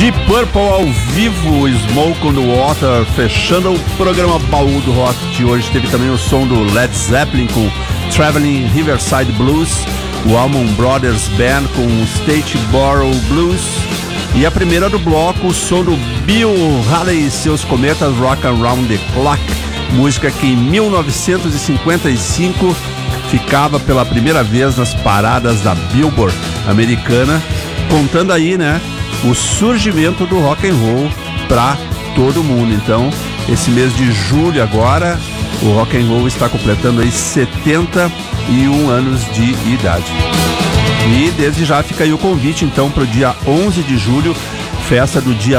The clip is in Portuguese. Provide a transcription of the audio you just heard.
Deep Purple ao vivo, Smoke on the Water, fechando o programa Baú do Rock de hoje. Teve também o som do Led Zeppelin com Traveling Riverside Blues, o Allman Brothers Band com Statesboro Blues, e a primeira do bloco, o som do Bill Haley e seus Cometas, Rock Around the Clock, música que em 1955 ficava pela primeira vez nas paradas da Billboard americana, contando aí, né, o surgimento do rock and roll para todo mundo. Então, esse mês de julho agora, o rock and roll está completando aí 71 anos de idade. E desde já fica aí o convite, então, para o dia 11 de julho, festa do Dia